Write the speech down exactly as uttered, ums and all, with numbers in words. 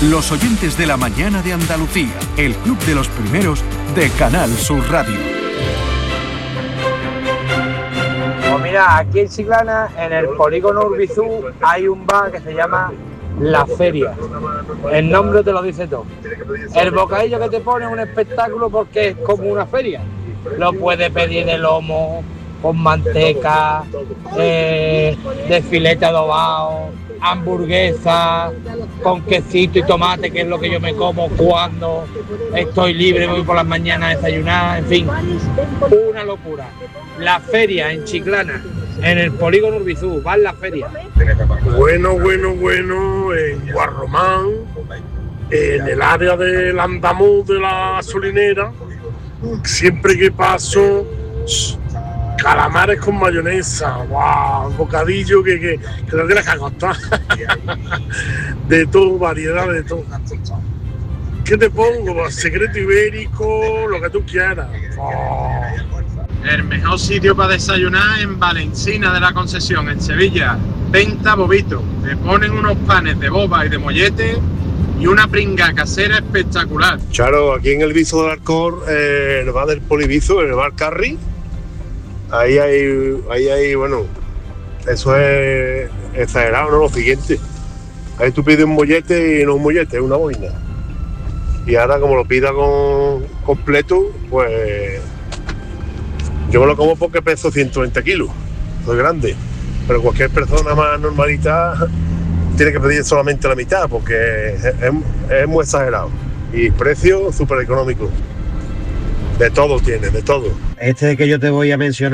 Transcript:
Los oyentes de la mañana de Andalucía, el club de los primeros de Canal Sur Radio. Pues mira, aquí en Chiclana, en el polígono Urbizú, hay un bar que se llama La Feria. El nombre te lo dice todo. El bocadillo que te pone es un espectáculo porque es como una feria. Lo puedes pedir de lomo, con manteca, eh, de filete adobado, hamburguesa, con quesito y tomate, que es lo que yo me como cuando estoy libre, voy por las mañanas a desayunar, en fin, una locura. La Feria en Chiclana, en el polígono Urbizú, va en La Feria. Bueno, bueno, bueno, en Guarromán, en el área del andamuz de la gasolinera, siempre que paso, calamares con mayonesa, wow, bocadillo que, que, que te tienes que acostar. De todo, variedad de todo. ¿Qué te pongo? Pues, secreto ibérico, lo que tú quieras. Oh. El mejor sitio para desayunar en Valencina de la Concesión, en Sevilla. Venta Bobito. Te ponen unos panes de boba y de mollete y una pringa casera espectacular. Charo, aquí en el Viso del Alcor, eh, en el bar del Poliviso, en el bar Carri, ahí hay, ahí hay, bueno, eso es exagerado, ¿no? Lo siguiente. Ahí tú pides un mollete y no un mollete, es una boina. Y ahora como lo pida con completo, pues yo me lo como porque peso ciento veinte kilos, soy grande. Pero cualquier persona más normalita tiene que pedir solamente la mitad porque es, es, es muy exagerado. Y precio súper económico. De todo tiene, de todo. Este que yo te voy a mencionar